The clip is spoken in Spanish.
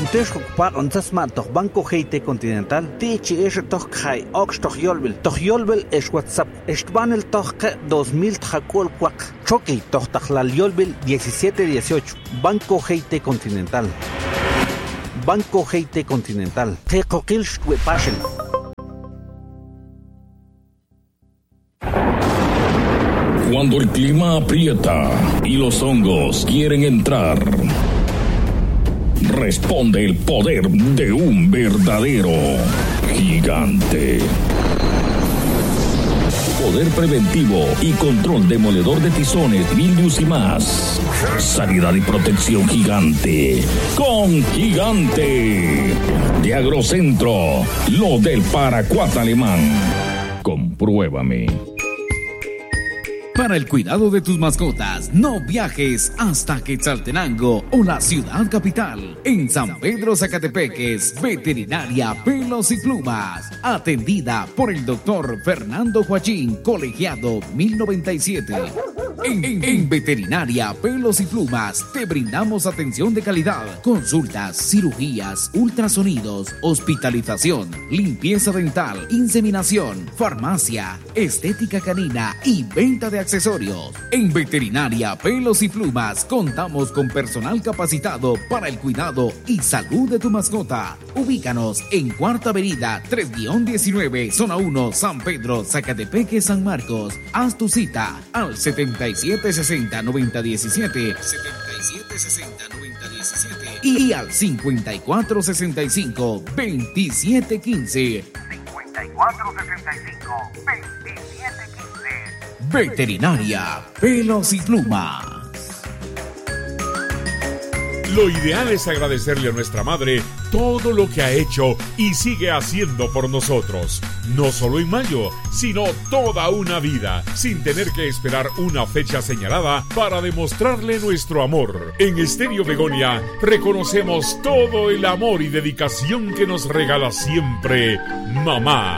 Antes ocupar onzas matos Banco GT Continental. Tichi es tohkai ox tohyolbel es WhatsApp. Estbanel tohka 2000 tjacol cuac. Choque tohtajlal yolbel 1718. Banco GT Continental. Banco GT Continental. Tecoquilch Passion. Cuando el clima aprieta y los hongos quieren entrar, responde el poder de un verdadero gigante. Poder preventivo y control demoledor de tizones, mildius y más. Sanidad y protección gigante. Con Gigante. De Agrocentro. Lo del paraquat alemán. Compruébame. Para el cuidado de tus mascotas, no viajes hasta Quetzaltenango o la ciudad capital. En San Pedro Zacatepeques, Veterinaria Pelos y Plumas. Atendida por el doctor Fernando Joachín, colegiado 1097. En Veterinaria Pelos y Plumas te brindamos atención de calidad, consultas, cirugías, ultrasonidos, hospitalización, limpieza dental, inseminación, farmacia, estética canina y venta de accesorios. En Veterinaria Pelos y Plumas contamos con personal capacitado para el cuidado y salud de tu mascota. Ubícanos en Cuarta Avenida 3-19, Zona 1, San Pedro, Zacatepeque, San Marcos. Haz tu cita al 7760-9017, 7760-9017 y al 5465-2715. 5465-2715. Veterinaria Pelos y Plumas. Lo ideal es agradecerle a nuestra madre todo lo que ha hecho y sigue haciendo por nosotros. No solo en mayo, sino toda una vida, sin tener que esperar una fecha señalada para demostrarle nuestro amor. En Estéreo Begonia reconocemos todo el amor y dedicación que nos regala siempre mamá.